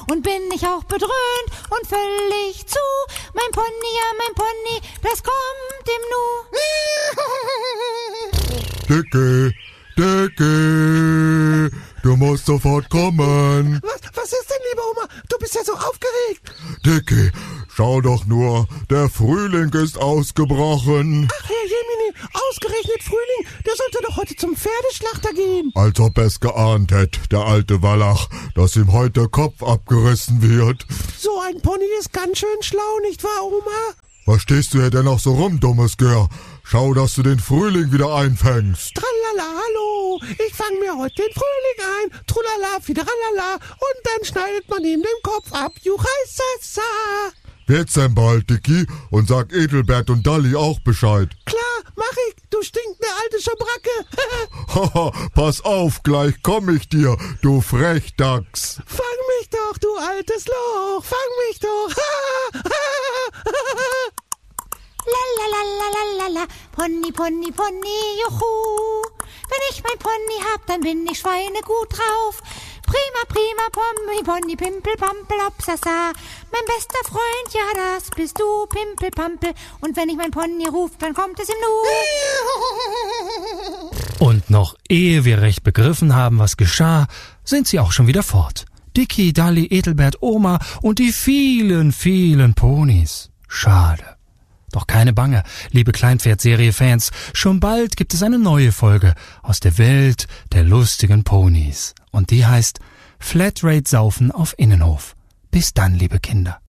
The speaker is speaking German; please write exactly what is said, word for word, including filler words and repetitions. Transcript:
und bin ich auch bedröhnt und völlig zu. Mein Pony, ja, mein Pony, das kommt im Nu. Dicky, Dicky, du musst sofort kommen. Was, was ist denn, liebe Oma? Du bist ja so aufgeregt. Dicky, schau doch nur, der Frühling ist ausgebrochen. Ach, Herr Jemini, ausgerechnet Frühling, der sollte doch heute zum Pferdeschlachter gehen. Als ob es geahnt hätte, der alte Wallach, dass ihm heute der Kopf abgerissen wird. So ein Pony ist ganz schön schlau, nicht wahr, Oma? Was stehst du hier denn noch so rum, dummes Gör? Schau, dass du den Frühling wieder einfängst. Tralala, hallo, ich fange mir heute den Frühling ein. Trulala, fideralala, und dann schneidet man ihm den Kopf ab. Juchaisasa. Wird's denn bald, Dicky? Und sag Edelbert und Dalli auch Bescheid. Klar, mach ich, du stinkende alte Schabracke. Haha, pass auf, gleich komm ich dir, du Frechdachs. Fang mich doch, du altes Loch, fang mich doch. Lalalala, Pony, Pony, Pony, juhu. Wenn ich mein Pony hab, dann bin ich schweinegut drauf. Prima, prima, Pony, Pony, Pimpel, Pampel, Hopsasa. Mein bester Freund, ja, das bist du, Pimpel, Pampel. Und wenn ich mein Pony ruf, dann kommt es im Nu. Und noch ehe wir recht begriffen haben, was geschah, sind sie auch schon wieder fort. Dicky, Dalli, Edelbert, Oma und die vielen, vielen Ponys. Schade. Doch keine Bange, liebe Kleinpferd-Serie-Fans, schon bald gibt es eine neue Folge aus der Welt der lustigen Ponys. Und die heißt Flatrate Saufen auf Innenhof. Bis dann, liebe Kinder.